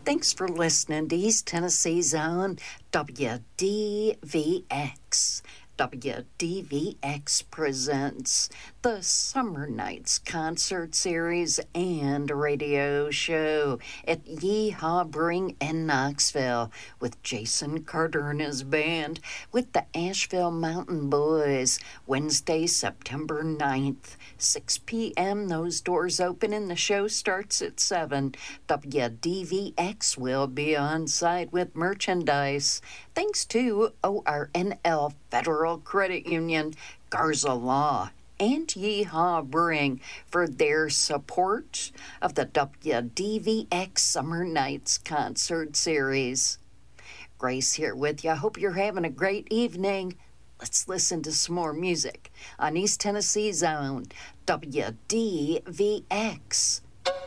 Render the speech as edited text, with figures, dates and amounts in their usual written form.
Thanks for listening to East Tennessee's own WDVX. WDVX presents the Summer Nights Concert Series and Radio Show at Yeehaw Brewing in Knoxville with Jason Carter and his band with the Asheville Mountain Boys. Wednesday, September 9th, 6 p.m. Those doors open and the show starts at 7. WDVX will be on site with merchandise. Thanks to ORNL Federal Credit Union, Garza Law, and Yeehaw Brewing for their support of the WDVX Summer Nights Concert Series. Grace here with you. I hope you're having a great evening. Let's listen to some more music on East Tennessee's own WDVX.